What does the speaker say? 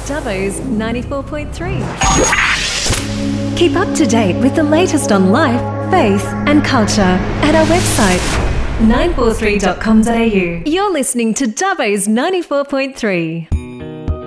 Dubbo's 94.3. Keep up to date with the latest on life, faith and culture at our website 943.com.au. You're listening to Dubbo's 94.3.